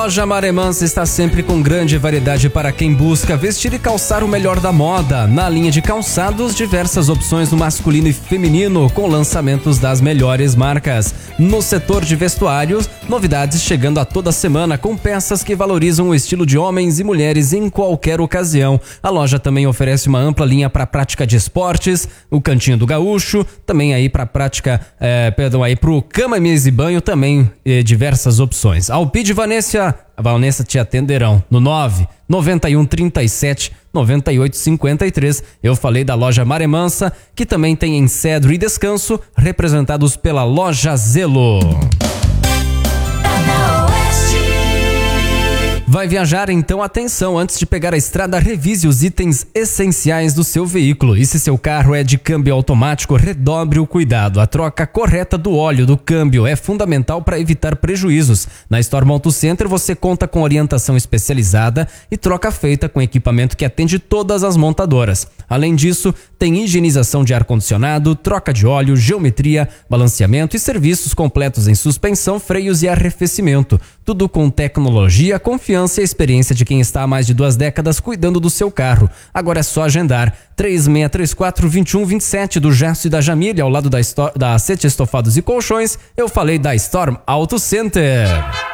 Loja Maremansa está sempre com grande variedade para quem busca vestir e calçar o melhor da moda. Na linha de calçados, diversas opções no masculino e feminino, com lançamentos das melhores marcas. No setor de vestuários, novidades chegando a toda semana com peças que valorizam o estilo de homens e mulheres em qualquer ocasião. A loja também oferece uma ampla linha para a prática de esportes, o Cantinho do Gaúcho, também aí para prática, aí pro cama, mesa e banho também diversas opções. Alpide Vanessa te atenderão no 991 37 98 53. Eu falei da loja Maremansa, que também tem em Cedro e Descanso, representados pela loja Zelo. Vai viajar? Então atenção, antes de pegar a estrada, revise os itens essenciais do seu veículo. E se seu carro é de câmbio automático, redobre o cuidado. A troca correta do óleo do câmbio é fundamental para evitar prejuízos. Na Storm Auto Center você conta com orientação especializada e troca feita com equipamento que atende todas as montadoras. Além disso, tem higienização de ar-condicionado, troca de óleo, geometria, balanceamento e serviços completos em suspensão, freios e arrefecimento. Tudo com tecnologia, confiança e experiência de quem está há mais de 2 décadas cuidando do seu carro. Agora é só agendar. 3634-2127 do Gerson e da Jamília, ao lado da Sete Estofados e Colchões. Eu falei da Storm Auto Center.